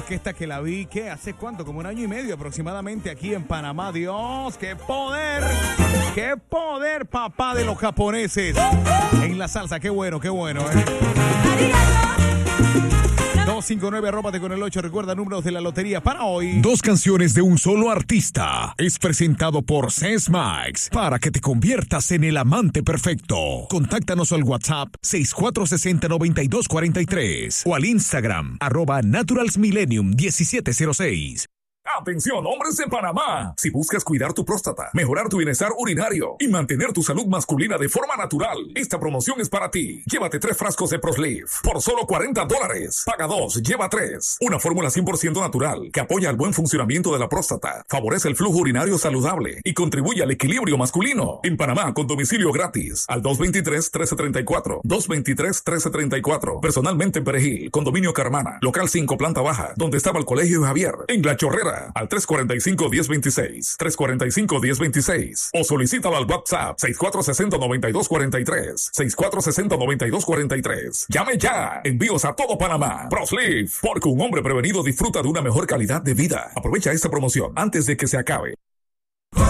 orquesta que la vi, ¿qué? ¿Hace cuánto? Como un año y medio aproximadamente aquí en Panamá. Dios, qué poder, papá, de los japoneses en la salsa. Qué bueno, qué bueno. 259, arróbate con el 8. Recuerda números de la lotería para hoy. 2 canciones de un solo artista. Es presentado por Sesmax para que te conviertas en el amante perfecto. Contáctanos al WhatsApp 6460-9243 o al Instagram @naturalsmillennium1706. Atención, hombres de Panamá. Si buscas cuidar tu próstata, mejorar tu bienestar urinario y mantener tu salud masculina de forma natural, esta promoción es para ti. Llévate 3 frascos de ProSleeve por solo $40. Paga 2, lleva 3. Una fórmula 100% natural que apoya el buen funcionamiento de la próstata, favorece el flujo urinario saludable y contribuye al equilibrio masculino. En Panamá, con domicilio gratis, al 223-1334. 223-1334. Personalmente en Perejil, Condominio Carmana, local 5, planta baja, donde estaba el Colegio Javier. En La Chorrera, al 345-1026, 345-1026, o solicítalo al WhatsApp 6460-9243, 6460-9243. Llame ya. Envíos a todo Panamá. ProSleeve, porque un hombre prevenido disfruta de una mejor calidad de vida. Aprovecha esta promoción antes de que se acabe.